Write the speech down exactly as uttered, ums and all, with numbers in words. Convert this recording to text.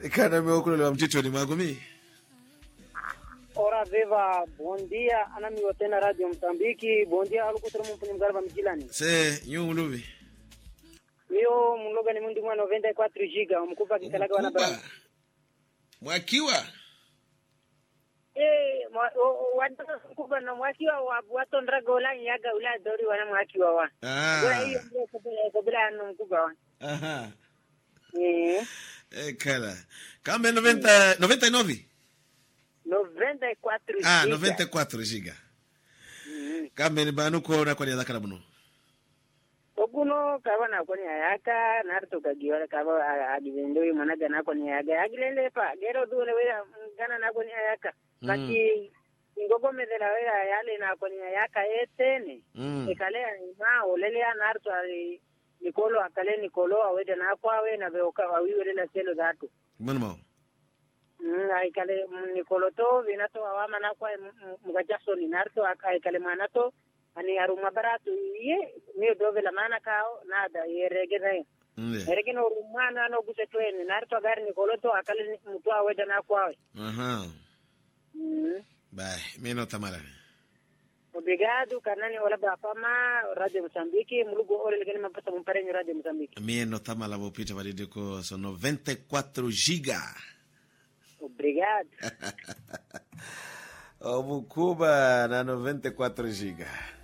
Kana meokolo wa mtito ni mwangu mimi. Ora viva, bom dia, anami wotena Radio Msambiki, bom dia alukutro mpuni mgarba mjilani. Se, yu mlubi. Mio mloga ni mundu mwa noventa e quattro giga, mkupa kikalaga wana bara. Mwakiwa? Eh, watu mkupa na mwakiwa watu ndrago la yaga ula dori wana mwakiwa wa. Ah. Kwa hiyo kabila anu mkupa wa. Aha. Eh. Eh, kala. Kama noventa, noventa e nove? noventa e quattro giga. Ah, noventa e quattro giga. Mm. Kama ni banuko na kwa ni adakara muno. Oguno kawa na kwa ni ayaka, narto kagiwala kawa agivendoi managa na kwa ni ayaga. Agilele pa, gero duwe wera gana na kwa ni ayaka. Kati ngogo medela wera yale na kwa ni ayaka etene. Mm. Ekalea ima olelea narto ali Nikolo akale Nikolo awede na kwa we na veoka wawiwe na selo datu. Mbona mao? Mm, aikale Nikolo to vinato awama na kwa mgajaso ni narto aikale manato ani aruma baratu ye mio dove la mana kao nada yerege nayo. Mm. Yerege no rumana no gusetweni narto agari Nikolo to akale mtu awede na kwa we. Aha. Mm. Bye, mimi tamara. Obrigado, Carnani, wala bafama Radio Msambiki, mulugo ole legeni mapasa mumparenyo Radio Msambiki. Mie no tamala vopita validiko so noventa e quattro giga. Obrigado. O Mukuba na noventa e quattro giga.